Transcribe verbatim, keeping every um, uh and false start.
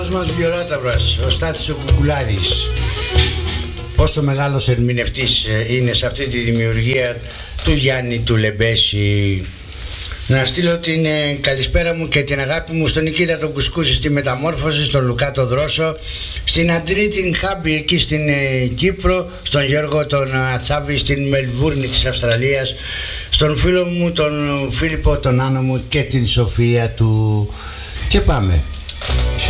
Μας Βιολάταυρας, ο Στάθης ο Κουκουλάρης. Πόσο μεγάλος ερμηνευτής είναι σε αυτή τη δημιουργία του Γιάννη του Λεμπέση. Να στείλω την ε, καλησπέρα μου και την αγάπη μου στον Νικήτα τον Κουσκούση στη Μεταμόρφωση, στον Λουκά τον Δρόσο, στην Αντρή την Χάμπη εκεί στην ε, Κύπρο, στον Γιώργο τον Ατσάβη στην Μελβούρνη της Αυστραλίας, στον φίλο μου τον Φίλιππο τον Άνω μου και την Σοφία του. Και πάμε.